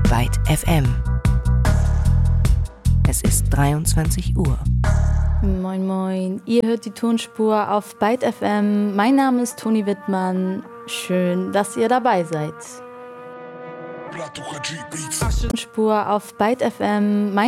Byte FM. Es ist 23 Uhr. Moin moin, ihr hört die Tonspur auf Byte FM. Mein Name ist Toni Wittmann. Schön, dass ihr dabei seid. Tonspur auf Byte FM.